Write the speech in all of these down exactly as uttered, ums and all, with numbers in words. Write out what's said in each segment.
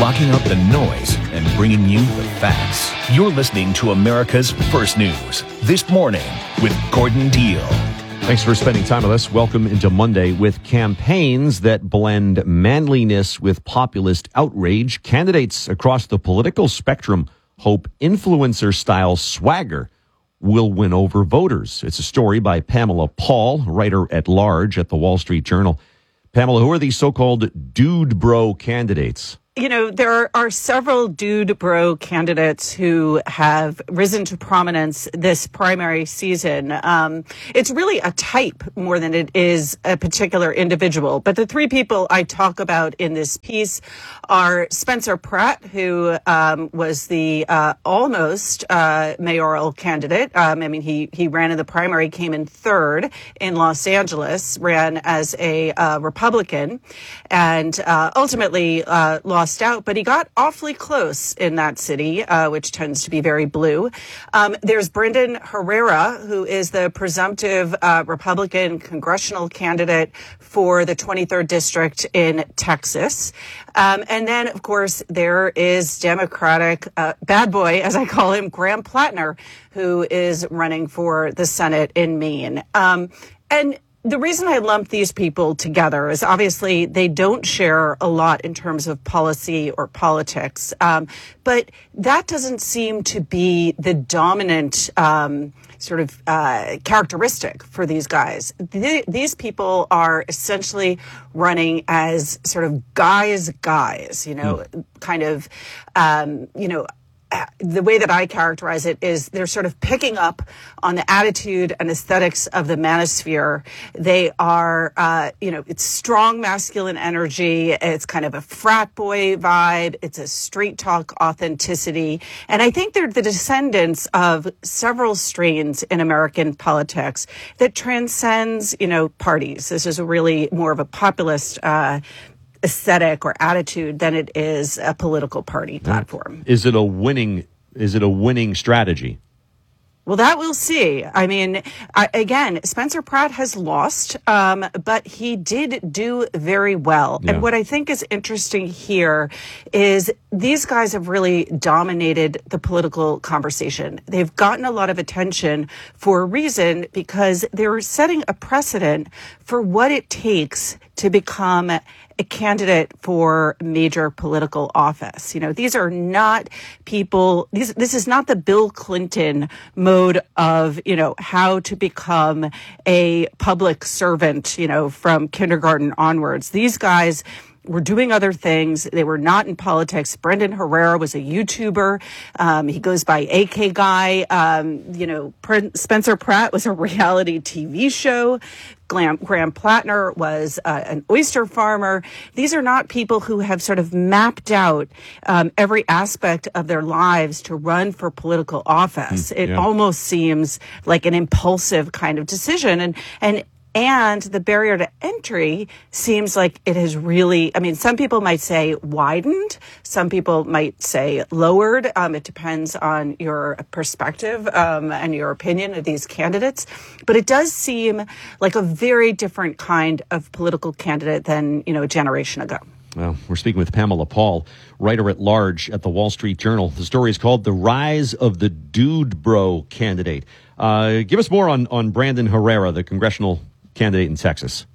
blocking out the noise and bringing you the facts. You're listening to America's First News This Morning with Gordon Deal. Thanks for spending time with us. Welcome into Monday. With campaigns that blend manliness with populist outrage, candidates across the political spectrum hope influencer-style swagger will win over voters. It's a story by Pamela Paul, writer at large at the Wall Street Journal. Pamela, who are these so-called dude bro candidates? You know, there are several dude bro candidates who have risen to prominence this primary season. Um, it's really a type more than it is a particular individual. But the three people I talk about in this piece are Spencer Pratt, who um, was the uh, almost uh, mayoral candidate. Um, I mean, he, he ran in the primary, came in third in Los Angeles, ran as a uh, Republican, and uh, ultimately uh, lost out, but he got awfully close in that city, uh, which tends to be very blue. Um, there's Brendan Herrera, who is the presumptive uh, Republican congressional candidate for the twenty-third district in Texas. Um, and then, of course, there is Democratic uh, bad boy, as I call him, Graham Plattner, who is running for the Senate in Maine. Um, and The reason I lump these people together is obviously they don't share a lot in terms of policy or politics, um, but that doesn't seem to be the dominant um, sort of uh, characteristic for these guys. Th- these people are essentially running as sort of guys, guys, you know, mm. kind of, um, you know, the way that I characterize it is they're sort of picking up on the attitude and aesthetics of the manosphere. They are, uh, you know, it's strong masculine energy. It's kind of a frat boy vibe. It's a street talk authenticity. And I think they're the descendants of several strains in American politics that transcends, you know, parties. This is really more of a populist uh aesthetic or attitude than it is a political party platform. Is it a winning, is it a winning strategy? Well, that we'll see. I mean, I, again, Spencer Pratt has lost, um, but he did do very well. Yeah. And what I think is interesting here is these guys have really dominated the political conversation. They've gotten a lot of attention for a reason, because they're setting a precedent for what it takes to become a candidate for major political office. You know, these are not people, these, this is not the Bill Clinton mode of, you know, how to become a public servant, you know, from kindergarten onwards. These guys were doing other things. They were not in politics. Brendan Herrera was a YouTuber. Um, he goes by A K Guy. Um, you know, Spencer Pratt was a reality T V show. Graham, Graham Plattner was uh, an oyster farmer. These are not people who have sort of mapped out um, every aspect of their lives to run for political office. Mm, it yeah. almost seems like an impulsive kind of decision. And, and, And the barrier to entry seems like it has really, I mean, some people might say widened. Some people might say lowered. Um, it depends on your perspective um, and your opinion of these candidates. But it does seem like a very different kind of political candidate than, you know, a generation ago. Well, we're speaking with Pamela Paul, writer at large at the Wall Street Journal. The story is called The Rise of the Dude Bro Candidate. Uh, give us more on, on Brandon Herrera, the congressional candidate in Texas.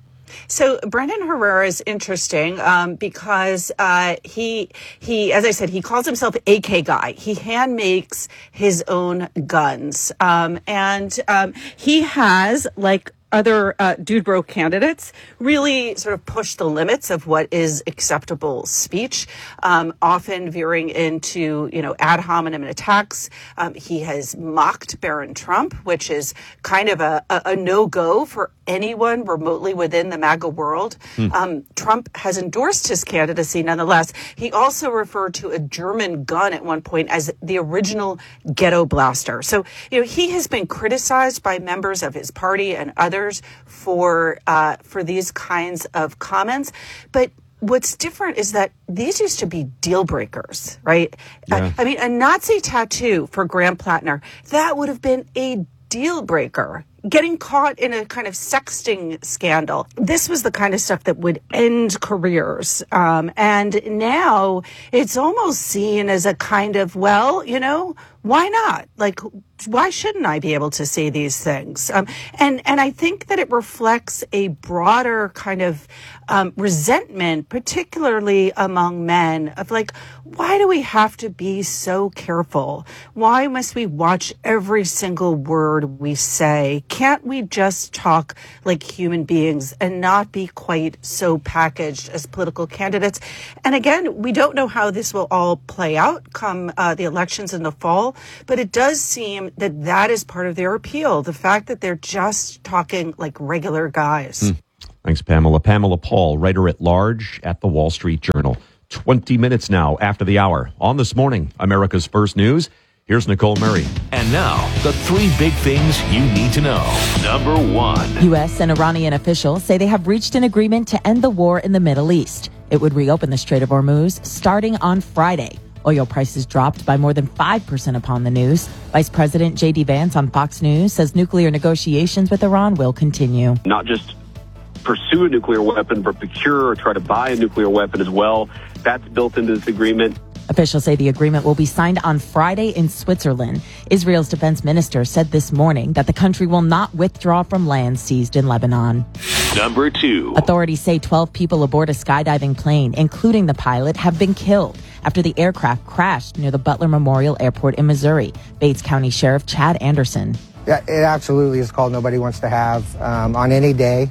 So Brendan Herrera is interesting um, because uh, he, he, as I said, he calls himself A K Guy. He hand makes his own guns. Um, and um, he has, like other uh, dude bro candidates, really sort of push the limits of what is acceptable speech, um, often veering into, you know, ad hominem attacks. Um, he has mocked Barron Trump, which is kind of a, a, a no-go for anyone remotely within the MAGA world. Hmm. Um, Trump has endorsed his candidacy nonetheless. He also referred to a German gun at one point as the original ghetto blaster. So, you know, he has been criticized by members of his party and others for uh, for these kinds of comments. But what's different is that these used to be deal breakers, right? Yeah. I, I mean, a Nazi tattoo for Graham Plattner, that would have been a deal breaker. getting caught in a kind of sexting scandal. This was the kind of stuff that would end careers. Um, and now it's almost seen as a kind of, well, you know, why not? Like, why shouldn't I be able to say these things? Um, and, and I think that it reflects a broader kind of um, resentment, particularly among men, of like, why do we have to be so careful? Why must we watch every single word we say? Can't we just talk like human beings and not be quite so packaged as political candidates? And again, we don't know how this will all play out come uh, the elections in the fall, but it does seem that that is part of their appeal, the fact that they're just talking like regular guys. Mm. Thanks, Pamela. Pamela Paul, writer-at-large at the Wall Street Journal. twenty minutes now after the hour. On This Morning, America's First News, here's Nicole Murray. And now, the three big things you need to know. Number one. U S and Iranian officials say they have reached an agreement to end the war in the Middle East. It would reopen the Strait of Hormuz starting on Friday. Oil prices dropped by more than five percent upon the news. Vice President J D Vance on Fox News says nuclear negotiations with Iran will continue. Not just pursue a nuclear weapon, but procure or try to buy a nuclear weapon as well. That's built into this agreement. Officials say the agreement will be signed on Friday in Switzerland. Israel's defense minister said this morning that the country will not withdraw from land seized in Lebanon. Number two. Authorities say twelve people aboard a skydiving plane, including the pilot, have been killed after the aircraft crashed near the Butler Memorial Airport in Missouri. Bates County Sheriff Chad Anderson. Yeah, it absolutely is a call nobody wants to have um, on any day.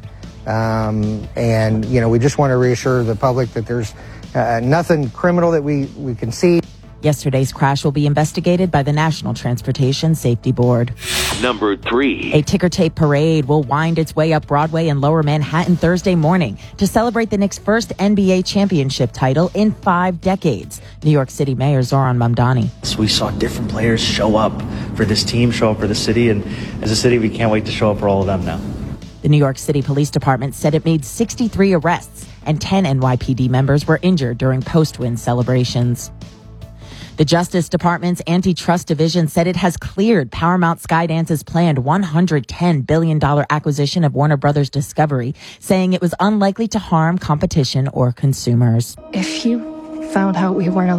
Um, and, you know, we just want to reassure the public that there's uh, nothing criminal that we, we can see. Yesterday's crash will be investigated by the National Transportation Safety Board. Number three. A ticker tape parade will wind its way up Broadway in Lower Manhattan Thursday morning to celebrate the Knicks' first N B A championship title in five decades. New York City Mayor Zoran Mamdani. So we saw different players show up for this team, show up for the city, and as a city, we can't wait to show up for all of them now. The New York City Police Department said it made sixty-three arrests and ten N Y P D members were injured during post-win celebrations. The Justice Department's Antitrust Division said it has cleared Paramount Skydance's planned one hundred ten billion dollars acquisition of Warner Brothers Discovery, saying it was unlikely to harm competition or consumers. If you found out we weren't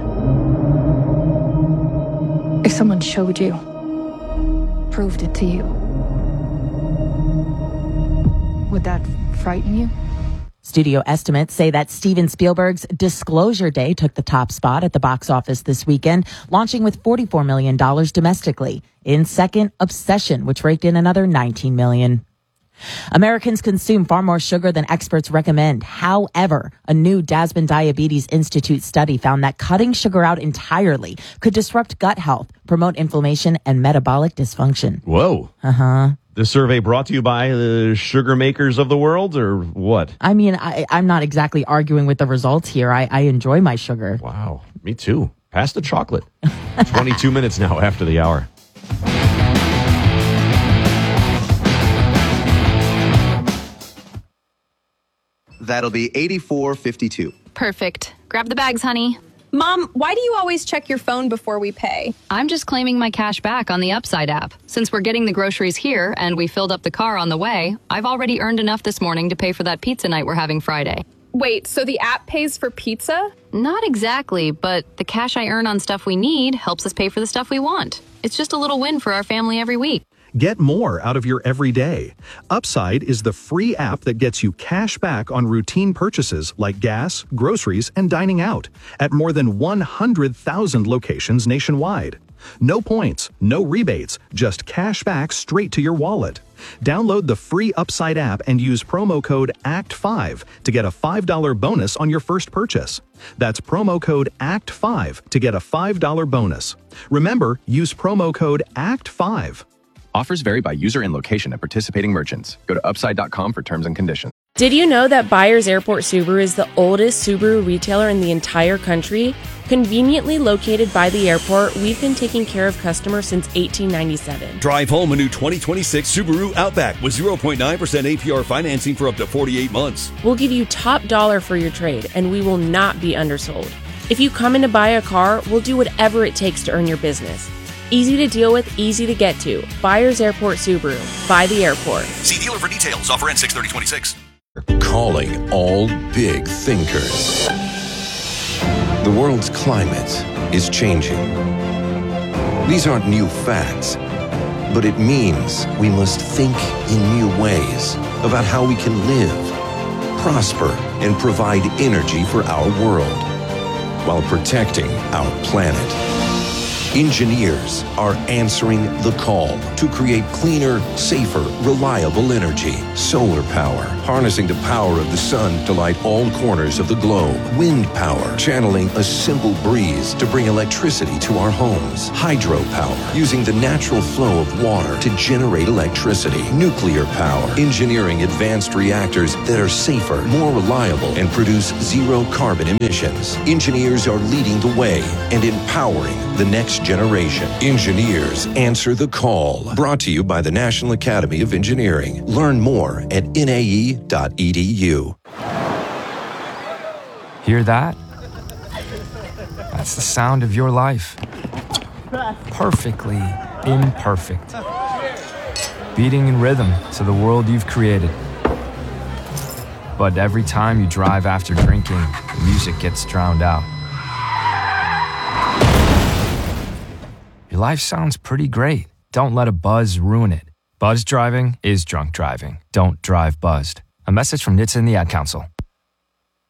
alone, if someone showed you, proved it to you, would that frighten you? Studio estimates say that Steven Spielberg's Disclosure Day took the top spot at the box office this weekend, launching with forty-four million dollars domestically. In second, Obsession, which raked in another nineteen million dollars. Americans consume far more sugar than experts recommend. However, a new Dasbin Diabetes Institute study found that cutting sugar out entirely could disrupt gut health, promote inflammation, and metabolic dysfunction. Whoa. Uh-huh. The survey brought to you by the sugar makers of the world, or what? I mean, I, I'm not exactly arguing with the results here. I, I enjoy my sugar. Wow, me too. Pass the chocolate. twenty-two minutes now after the hour. That'll be eighty-four fifty-two. Perfect. Grab the bags, honey. Mom, why do you always check your phone before we pay? I'm just claiming my cash back on the Upside app. Since we're getting the groceries here and we filled up the car on the way, I've already earned enough this morning to pay for that pizza night we're having Friday. Wait, so the app pays for pizza? Not exactly, but the cash I earn on stuff we need helps us pay for the stuff we want. It's just a little win for our family every week. Get more out of your everyday. Upside is the free app that gets you cash back on routine purchases like gas, groceries, and dining out at more than one hundred thousand locations nationwide. No points, no rebates, just cash back straight to your wallet. Download the free Upside app and use promo code A C T five to get a five dollars bonus on your first purchase. That's promo code A C T five to get a five dollars bonus. Remember, use promo code A C T five. Offers vary by user and location at participating merchants. Go to upside dot com for terms and conditions. Did you know that Byers Airport Subaru is the oldest Subaru retailer in the entire country? Conveniently located by the airport, we've been taking care of customers since eighteen ninety-seven. Drive home a new twenty twenty-six Subaru Outback with zero point nine percent A P R financing for up to forty-eight months. We'll give you top dollar for your trade, and we will not be undersold. If you come in to buy a car, we'll do whatever it takes to earn your business. Easy to deal with, easy to get to. Byers Airport Subaru. By the airport. See dealer for details. Offer ends six thirty twenty-six. Calling all big thinkers. The world's climate is changing. These aren't new facts, but it means we must think in new ways about how we can live, prosper, and provide energy for our world while protecting our planet. Engineers are answering the call to create cleaner, safer, reliable energy. Solar power, harnessing the power of the sun to light all corners of the globe. Wind power, channeling a simple breeze to bring electricity to our homes. Hydropower, using the natural flow of water to generate electricity. Nuclear power, engineering advanced reactors that are safer, more reliable, and produce zero carbon emissions. Engineers are leading the way and empowering the next generation. Engineers answer the call. Brought to you by the National Academy of Engineering. Learn more at N A E dot E D U. Hear that? That's the sound of your life. Perfectly imperfect. Beating in rhythm to the world you've created. But every time you drive after drinking, the music gets drowned out. Your life sounds pretty great. Don't let a buzz ruin it. Buzz driving is drunk driving. Don't drive buzzed. A message from N H T S A and the Ad Council.